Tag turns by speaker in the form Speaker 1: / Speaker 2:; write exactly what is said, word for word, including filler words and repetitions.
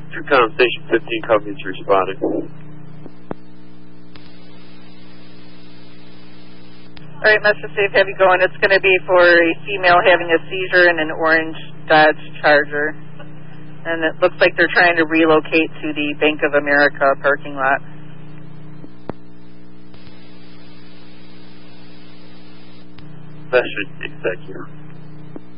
Speaker 1: Intercom Station fifteen, copies responding.
Speaker 2: All right, Mister Safe, have you going? It's going to be for a female having a seizure in an orange Dodge Charger. And it looks like they're trying to relocate to the Bank of America parking lot.
Speaker 1: That should executive.